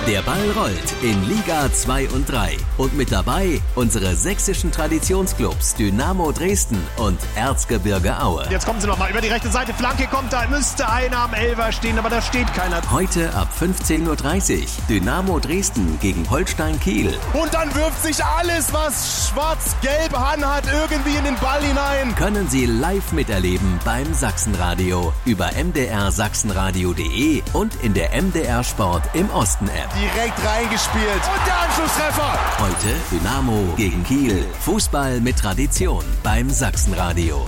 Der Ball rollt in Liga 2 und 3. Und mit dabei unsere sächsischen Traditionsclubs Dynamo Dresden und Erzgebirge Aue. Jetzt kommen sie nochmal über die rechte Seite. Flanke kommt da, müsste einer am Elfer stehen, aber da steht keiner. Heute ab 15:30 Uhr Dynamo Dresden gegen Holstein Kiel. Und dann wirft sich alles, was schwarz-gelb anhat, irgendwie in den Ball hinein. Können Sie live miterleben beim Sachsenradio über mdrsachsenradio.de und in der MDR Sport im Osten App. Direkt reingespielt. Und der Anschlusstreffer. Heute Dynamo gegen Kiel. Fußball mit Tradition beim Sachsenradio.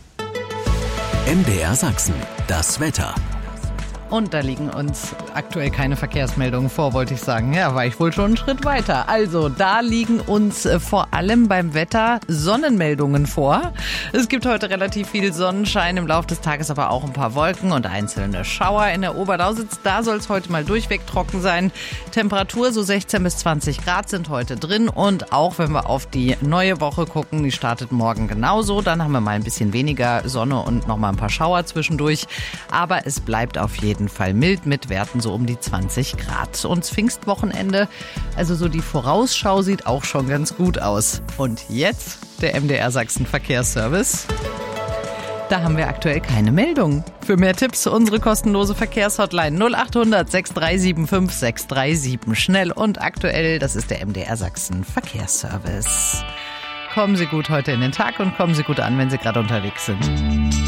MDR Sachsen. Das Wetter. Und da liegen uns aktuell keine Verkehrsmeldungen vor, wollte ich sagen. Ja, war ich wohl schon einen Schritt weiter. Also, da liegen uns vor allem beim Wetter Sonnenmeldungen vor. Es gibt heute relativ viel Sonnenschein, im Laufe des Tages aber auch ein paar Wolken und einzelne Schauer in der Oberlausitz. Da soll es heute mal durchweg trocken sein. Temperatur so 16 bis 20 Grad sind heute drin. Und auch wenn wir auf die neue Woche gucken, die startet morgen genauso. Dann haben wir mal ein bisschen weniger Sonne und noch mal ein paar Schauer zwischendurch. Aber es bleibt auf jeden Fall mild mit Werten so um die 20 Grad. Und Pfingstwochenende, also so die Vorausschau sieht auch schon ganz gut aus. Und jetzt der MDR Sachsen Verkehrsservice. Da haben wir aktuell keine Meldung. Für mehr Tipps unsere kostenlose Verkehrshotline 0800 6375 637. Schnell und aktuell, das ist der MDR Sachsen Verkehrsservice. Kommen Sie gut heute in den Tag und kommen Sie gut an, wenn Sie gerade unterwegs sind.